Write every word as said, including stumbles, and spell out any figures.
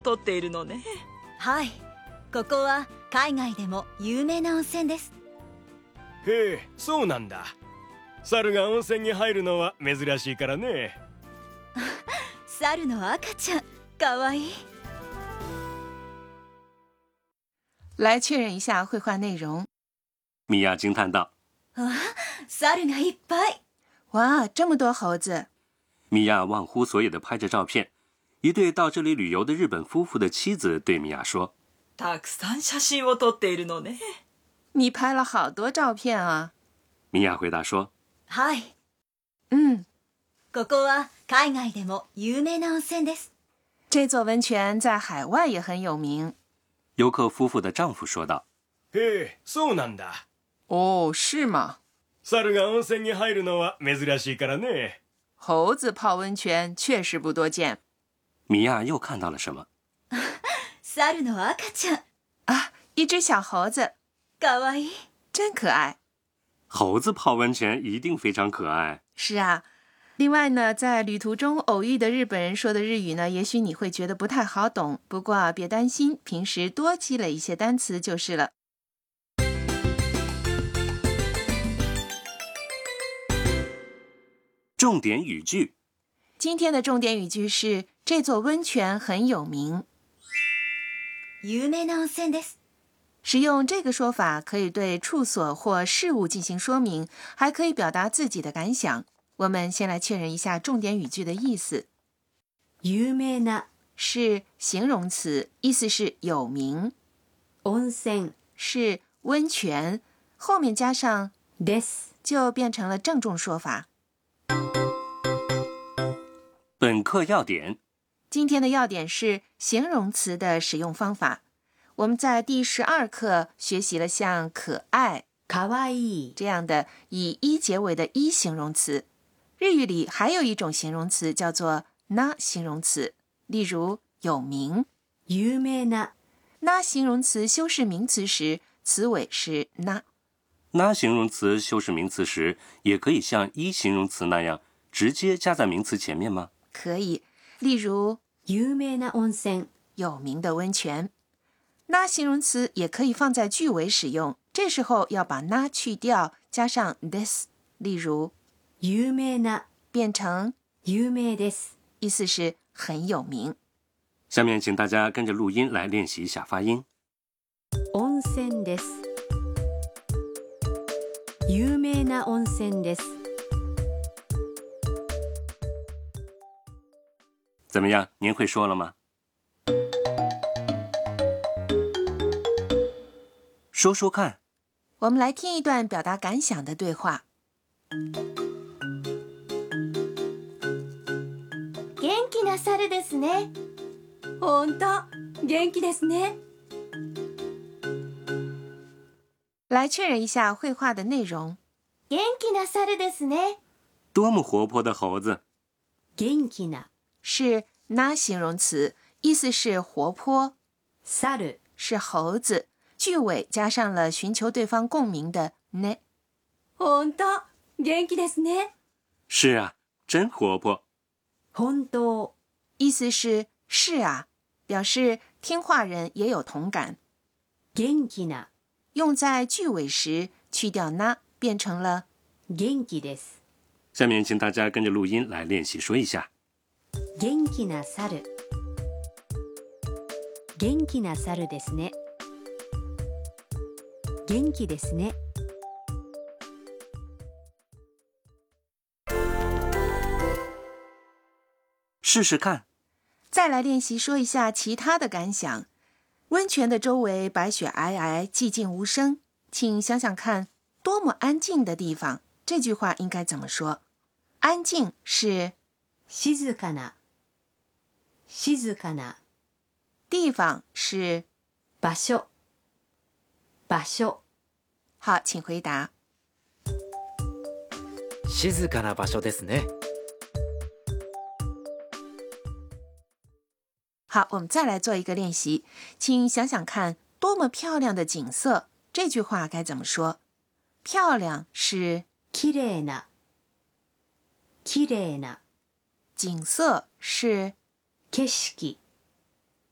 とっているのね。 はい、ここは海外でも有名な温泉です。 へえ、そうなんだ。猿が温泉に入るのは珍しいからね。 猿の赤ちゃん、かわいい。 来确认一下绘画内容。 米娅惊叹道： 啊，猿がいっぱい。 哇，这么多猴子！ 米娅忘乎所以地拍着照片。一对到这里旅游的日本夫妇的妻子对米娅说： たくさん写真を撮っているのね。 你拍了好多照片啊。 米娅回答说： はい。 嗯， ここは海外でも有名な温泉です。 这座温泉在海外也很有名。 游客夫妇的丈夫说道： へえ、そうなんだ。 哦，是吗？ 猿が温泉に入るのは珍しいからね。 猴子泡温泉确实不多见。 米娅又看到了什么？ 猿の赤ちゃん。 啊，一只小猴子， かわいい。 真可爱。 猴子泡温泉一定非常可爱。 是啊。另外呢，在旅途中偶遇的日本人说的日语呢，也许你会觉得不太好懂，不过别担心，平时多积累一些单词就是了。 重点语句。 今天的重点语句是这座温泉很有名。 有名な温泉です。 使用这个说法可以对处所或事物进行说明，还可以表达自己的感想。我们先来确认一下重点语句的意思。 有名な是形容词，意思是有名。 温泉是温泉，后面加上です就变成了郑重说法。 本课要点。 今天的要点是形容词的使用方法。我们在第十二课学习了像可爱、 かわいい这样的以一结尾的一形容词。日语里还有一种形容词叫做な形容词，例如有名。 有名な那形容词修饰名词时，词尾是な。 那形容词修饰名词时，也可以像一形容词那样直接加在名词前面吗？ 可以，例如有名な温泉， 有名的温泉。那形容词也可以放在句尾使用，这时候要把那去掉，加上 this。例如有名な变成有名です， 意思是很有名。 下面请大家跟着录音来练习一下发音。 温泉です。有名な温泉です。 怎么样，您会说了吗？说说看。 我们来听一段表达感想的对话。 元気な猿ですね。本当、元気ですね。 来确认一下绘画的内容。 元気な猿ですね。 多么活泼的猴子！ 元気な是那形容词，意思是活泼。 猿是猴子，句尾加上了寻求对方共鸣的ね。 本当、元気ですね。 是啊，真活泼。 本当意思是是啊，表示听话人也有同感。 元気な用在句尾时去掉那，变成了元気です。 下面请大家跟着录音来练习说一下。 元気な猿。元気な猿ですね。元気ですね。 试试看。 再来练习说一下其他的感想。温泉的周围白雪皑皑，寂静无声，请想想看，多么安静的地方。这句话应该怎么说？安静是静かな。静かな。 地方是場所。場所。 好，请回答。 静かな場所ですね。 好，我们再来做一个练习，请想想看，多么漂亮的景色。这句话该怎么说？漂亮是綺麗な。綺麗な。 景色是景色。